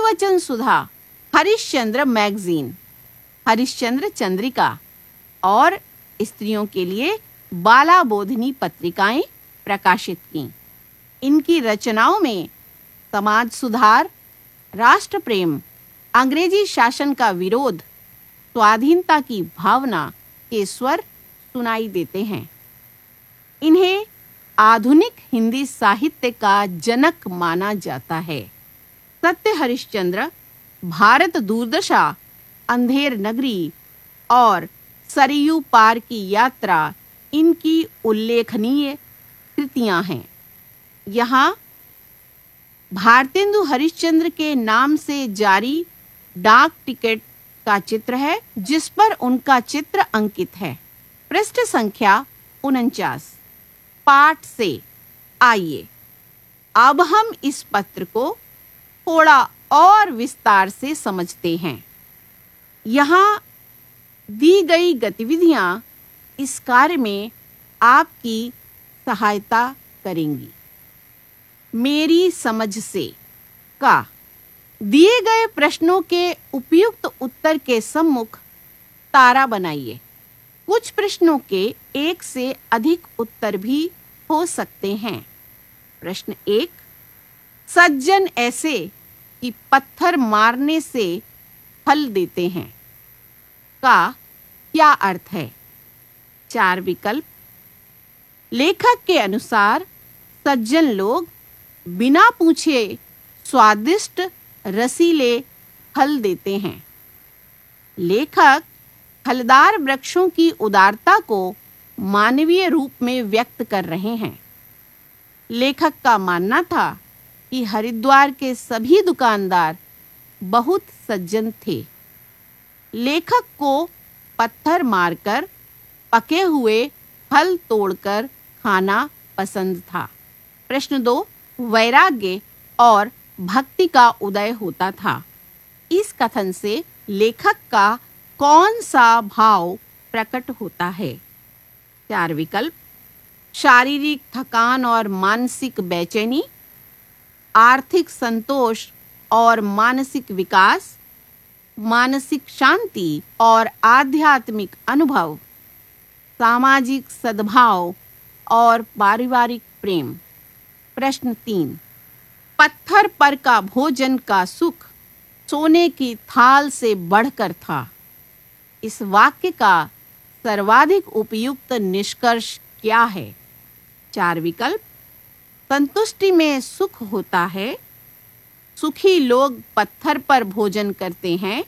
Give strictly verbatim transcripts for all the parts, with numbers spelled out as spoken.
गुरुवचन सुधा, Harishchandra magazine, Harishchandra Chandrika और स्त्रियों के लिए बाला बोधिनी पत्रिकाएं प्रकाशित की। इनकी रचनाओं में समाज सुधार, राष्ट्र प्रेम, अंग्रेजी शासन का विरोध, स्वाधीनता की भावना के स्वर सुनाई देते हैं। इन्हें आधुनिक हिंदी साहित्य का जनक माना जाता है। सत्य हरिश्चंद्र, भारत दूरदशा, अंधेर नगरी और सरयू पार की यात्रा इनकी उल्लेखनीय कृतियां हैं। यहाँ भारतेंदु हरिश्चंद्र के नाम से जारी डाक टिकट का चित्र है, जिस पर उनका चित्र अंकित है। पृष्ठ संख्या उनचास। पाठ से आइए अब हम इस पत्र को थोड़ा और विस्तार से समझते हैं। यहाँ दी गई गतिविधियां इस कार्य में आपकी सहायता करेंगी। मेरी समझ से का दिए गए प्रश्नों के उपयुक्त उत्तर के सम्मुख तारा बनाइए। कुछ प्रश्नों के एक से अधिक उत्तर भी हो सकते हैं। प्रश्न एक, सज्जन ऐसे कि पत्थर मारने से फल देते हैं का क्या अर्थ है? चार विकल्प। लेखक के अनुसार सज्जन लोग बिना पूछे स्वादिष्ट रसीले फल देते हैं। लेखक फलदार वृक्षों की उदारता को मानवीय रूप में व्यक्त कर रहे हैं। लेखक का मानना था कि हरिद्वार के सभी दुकानदार बहुत सज्जन थे। लेखक को पत्थर मारकर पके हुए फल तोड़कर खाना पसंद था। प्रश्न दो, वैराग्य और भक्ति का उदय होता था। इस कथन से लेखक का कौन सा भाव प्रकट होता है? चार विकल्प। शारीरिक थकान और मानसिक बेचैनी, आर्थिक संतोष और मानसिक विकास, मानसिक शांति और आध्यात्मिक अनुभव, सामाजिक सद्भाव और पारिवारिक प्रेम। प्रश्न तीन, पत्थर पर का भोजन का सुख सोने की थाल से बढ़कर था। इस वाक्य का सर्वाधिक उपयुक्त निष्कर्ष क्या है? चार विकल्प। संतुष्टि में सुख होता है। सुखी लोग पत्थर पर भोजन करते हैं।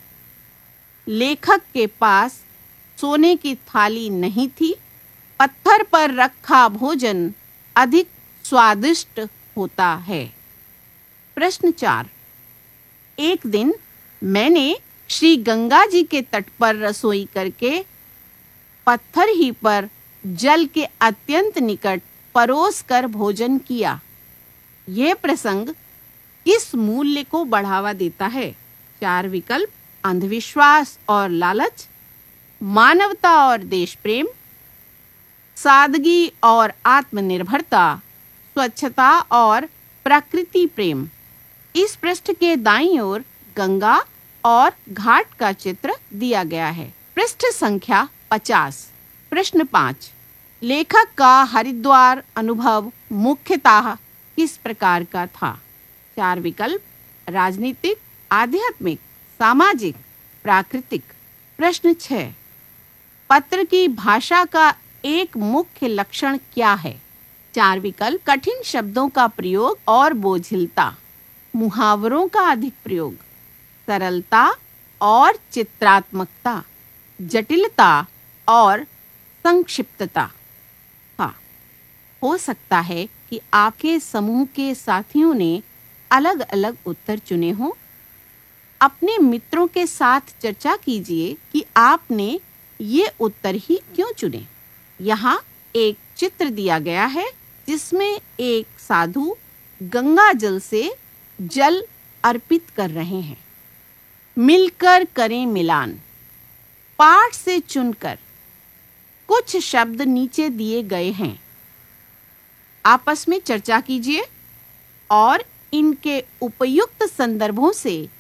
लेखक के पास सोने की थाली नहीं थी। पत्थर पर रखा भोजन अधिक स्वादिष्ट होता है। प्रश्न चार, एक दिन मैंने श्री गंगा जी के तट पर रसोई करके पत्थर ही पर जल के अत्यंत निकट परोस कर भोजन किया। यह प्रसंग किस मूल्य को बढ़ावा देता है? चार विकल्प। अंधविश्वास और लालच, मानवता और देश प्रेम, सादगी और आत्मनिर्भरता, स्वच्छता और प्रकृति प्रेम। इस पृष्ठ के दाईं ओर गंगा और घाट का चित्र दिया गया है। पृष्ठ संख्या पचास। प्रश्न पाँच, लेखक का हरिद्वार अनुभव मुख्यतः किस प्रकार का था? चार विकल्प। राजनीतिक, आध्यात्मिक, सामाजिक, प्राकृतिक। प्रश्न छह, पत्र की भाषा का एक मुख्य लक्षण क्या है? चार विकल्प। कठिन शब्दों का प्रयोग और बोझिलता, मुहावरों का अधिक प्रयोग, सरलता और चित्रात्मकता, जटिलता और संक्षिप्तता। हाँ, हो सकता है कि आपके समूह के साथियों ने अलग-अलग उत्तर चुने हों। अपने मित्रों के साथ चर्चा कीजिए कि आपने ये उत्तर ही क्यों चुने। यहाँ एक चित्र दिया गया है जिसमें एक साधु गंगा जल से जल अर्पित कर रहे हैं। मिलकर करें मिलान। पाठ से चुनकर कुछ शब्द नीचे दिए गए हैं। आपस में चर्चा कीजिए और इनके उपयुक्त संदर्भों से